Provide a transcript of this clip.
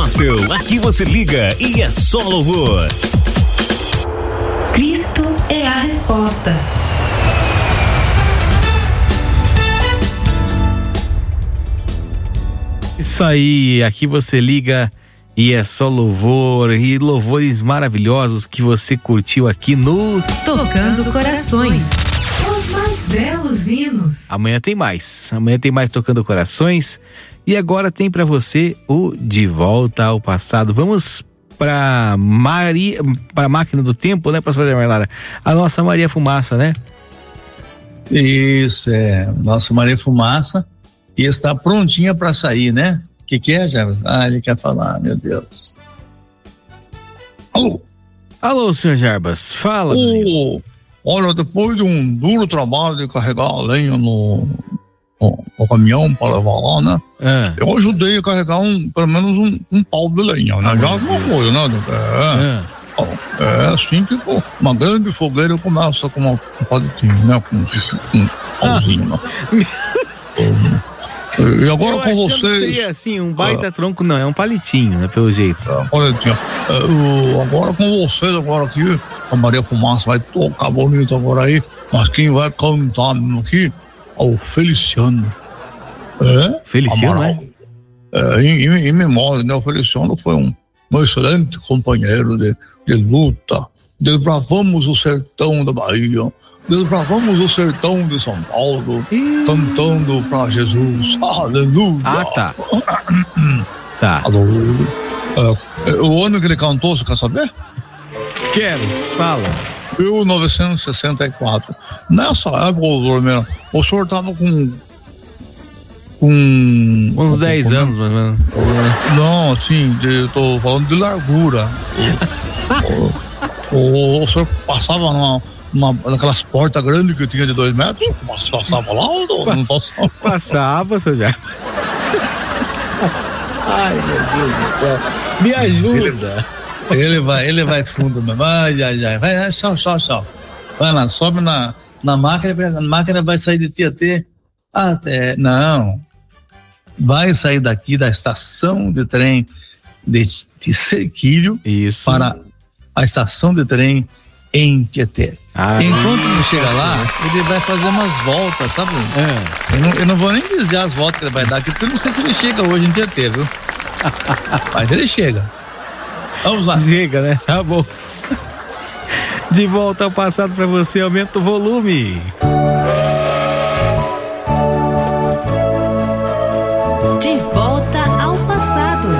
gospel, aqui você liga e é só louvor. Cristo é a resposta. Isso aí, aqui você liga e é só louvor, e louvores maravilhosos que você curtiu aqui no Tocando Corações. Os mais belos hinos. Amanhã tem mais Tocando Corações, e agora tem pra você o De Volta ao Passado. Vamos pra Máquina do Tempo, né, pastor Marlara? A nossa Maria Fumaça, né? Isso, nossa Maria Fumaça, e está prontinha para sair, né? O que é, Jarbas? Ele quer falar, meu Deus. Alô, senhor Jarbas, fala. Olha, depois de um duro trabalho de carregar a lenha no caminhão para levar lá, né? Eu ajudei a carregar pelo menos um pau de lenha, né? Já alguma coisa, né? É assim que uma grande fogueira começa com um palitinho, né? Com um pauzinho, né? E agora com vocês. Seria assim, um baita tronco, não, é um palitinho, né? Pelo jeito. Um palitinho. Agora com vocês, agora aqui, a Maria Fumaça vai tocar bonito agora aí, mas quem vai cantar aqui é o Feliciano. Feliciano, né? Em memória, né? O Feliciano foi um excelente companheiro de luta. Desbravamos o sertão da Bahia. Desbravamos o sertão de São Paulo, cantando pra Jesus. Aleluia. Tá. Tá. O ano que ele cantou, você quer saber? Quero, fala. 1964. Nessa época, o senhor estava com uns 10 anos, mais ou menos. Não, assim, tô falando de largura. O senhor passava naquelas portas grandes que tinha de 2 metros? Passava lá ou não passava? Passava, seu Jarbas. Ai, meu Deus do céu. Me ajuda. Ele vai fundo mesmo. Ai. Vai, tchau. Vai lá, sobe na máquina, a máquina vai sair de Tietê até. Não. Vai sair daqui da estação de trem de Cerquilho para a estação de trem em Tietê. Enquanto ele chega lá, ele vai fazer umas voltas, sabe? Eu não vou nem dizer as voltas que ele vai dar aqui, porque eu não sei se ele chega hoje em Tietê, viu? Mas ele chega. Vamos lá. Chega, né? Tá bom. De volta ao passado pra você, aumenta o volume.